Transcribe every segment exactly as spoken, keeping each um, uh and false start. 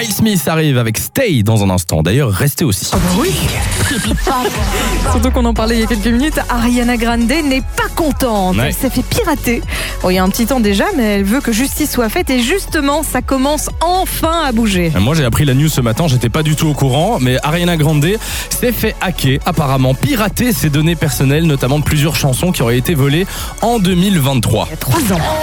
Miles Smith arrive avec Stay dans un instant. D'ailleurs, restez aussi. Oh bah oui. Surtout qu'on en parlait il y a quelques minutes, Ariana Grande n'est pas contente. Ouais. Elle s'est fait pirater. Bon, il y a un petit temps déjà, mais elle veut que justice soit faite et justement, ça commence enfin à bouger. Moi, j'ai appris la news ce matin, j'étais pas du tout au courant, mais Ariana Grande s'est fait hacker, apparemment pirater ses données personnelles, notamment de plusieurs chansons qui auraient été volées en deux mille vingt-trois. Il y a trois ans.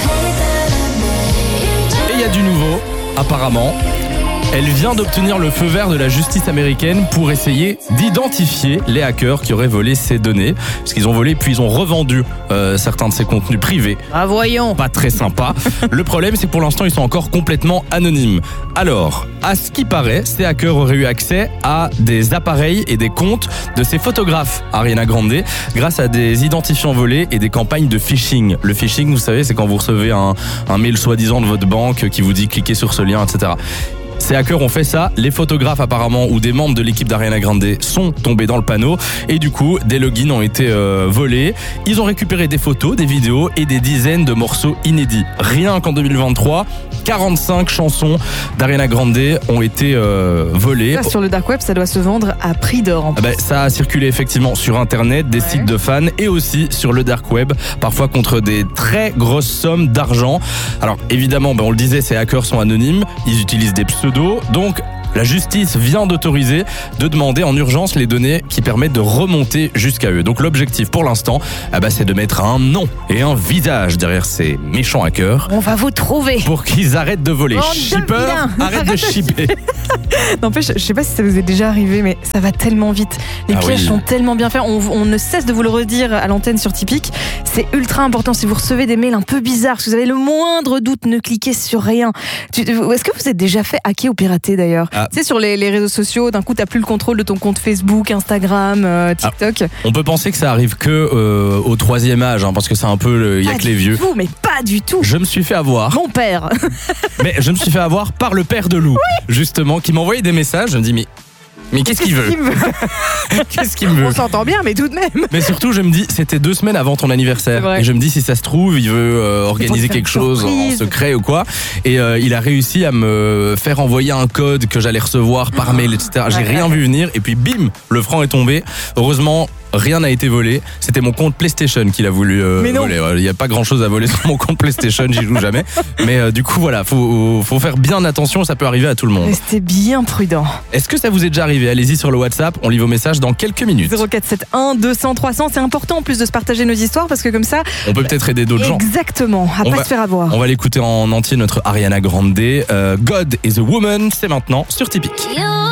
Et il y a du nouveau, apparemment. Elle vient d'obtenir le feu vert de la justice américaine pour essayer d'identifier les hackers qui auraient volé ses données. Parce qu'ils ont volé puis ils ont revendu euh, certains de ses contenus privés. Ah voyons. Pas très sympa. Le problème, c'est que pour l'instant, ils sont encore complètement anonymes. Alors, à ce qui paraît, ces hackers auraient eu accès à des appareils et des comptes de ces photographes, Ariana Grande, grâce à des identifiants volés et des campagnes de phishing. Le phishing, vous savez, c'est quand vous recevez un, un mail soi-disant de votre banque qui vous dit cliquez sur ce lien, et cetera. Ces hackers ont fait ça, les photographes apparemment ou des membres de l'équipe d'Ariana Grande sont tombés dans le panneau et du coup des logins ont été euh, volés. Ils ont récupéré des photos, des vidéos et des dizaines de morceaux inédits. Rien qu'en deux mille vingt-trois, quarante-cinq chansons d'Ariana Grande ont été euh, volées. Ça, sur le dark web, ça doit se vendre à prix d'or. En Ah ben, ça a circulé effectivement sur internet, des Ouais. sites de fans et aussi sur le dark web, parfois contre des très grosses sommes d'argent. Alors évidemment, ben, on le disait, ces hackers sont anonymes, ils utilisent des pseudos, donc la justice vient d'autoriser de demander en urgence les données qui permettent de remonter jusqu'à eux. Donc l'objectif pour l'instant, ah ben, c'est de mettre un nom et un visage derrière ces méchants hackers On va vous trouver. pour qu'ils arrêtent de voler. Bande de Shipper, vilains. arrête de shipper. N'empêche, je sais pas si ça vous est déjà arrivé, mais ça va tellement vite. Les Ah pièges oui. sont tellement bien faits. On, on ne cesse de vous le redire à l'antenne sur Tipeee. C'est ultra important. Si vous recevez des mails un peu bizarres, si vous avez le moindre doute, ne cliquez sur rien. Tu- Est-ce que vous êtes déjà fait hacker ou pirater d'ailleurs? Ah. Tu sais, sur les, les réseaux sociaux, d'un coup, t'as plus le contrôle de ton compte Facebook, Instagram, euh, TikTok. On peut penser que ça arrive que euh, au troisième âge, hein, parce que c'est un peu, le- il y a Pas que les du vieux. tout, mais pas du tout. Je me suis fait avoir. Mon père. Mais je me suis fait avoir par le père de Lou, justement, qui m'envoyait des messages. Je me dis, mais, mais qu'est-ce qu'il veut Qu'est-ce qu'il veut Qu'est-ce qu'il me veut On s'entend bien, mais tout de même. Mais surtout, je me dis, c'était deux semaines avant ton C'est anniversaire. vrai. Et je me dis, si ça se trouve, il veut euh, organiser faire quelque une chose en surprise. secret ou quoi. Et euh, il a réussi à me faire envoyer un code que j'allais recevoir par mail, et cetera. J'ai Ouais, rien ouais. vu venir. Et puis, bim, le franc est tombé. Heureusement, rien n'a été volé. C'était mon compte PlayStation qu'il a voulu euh, Mais non. voler. Il n'y a pas grand chose à voler sur mon compte PlayStation, j'y joue jamais. Mais euh, du coup, voilà, faut, faut faire bien attention, ça peut arriver à tout le monde. Restez bien prudent. Est-ce que ça vous est déjà arrivé? Allez-y sur le WhatsApp, on lit vos messages dans quelques minutes. zéro quatre sept un deux cents trois cents, c'est important en plus de se partager nos histoires parce que comme ça, On peut peut-être aider d'autres gens. exactement, à On pas va- se faire avoir. On va l'écouter en entier, notre Ariana Grande. Euh, God is a Woman, c'est maintenant sur Tipeee.